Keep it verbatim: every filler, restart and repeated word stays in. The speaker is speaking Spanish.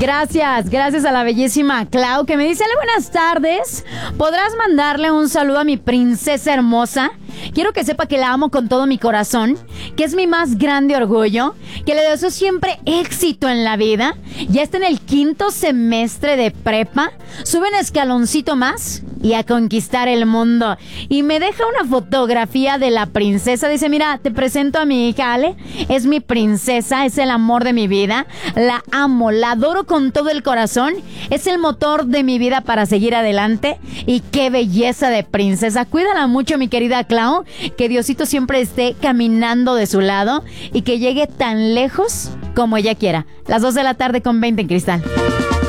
Gracias, gracias a la bellísima Clau, que me dice: "Ale, buenas tardes. ¿Podrás mandarle un saludo a mi princesa hermosa? Quiero que sepa que la amo con todo mi corazón, que es mi más grande orgullo, que le deseo siempre éxito en la vida. Ya está en el quinto semestre de prepa. Sube un escaloncito más y a conquistar el mundo". Y me deja una fotografía de la princesa. Dice: "Mira, te presento a mi hija Ale. Es mi princesa, es el amor de mi vida. La amo, la adoro con todo el corazón. Es el motor de mi vida para seguir adelante. Y qué belleza de princesa. Cuídala mucho, mi querida Clau. Que Diosito siempre esté caminando de su lado y que llegue tan lejos como ella quiera". Las dos de la tarde con veinte en Cristal.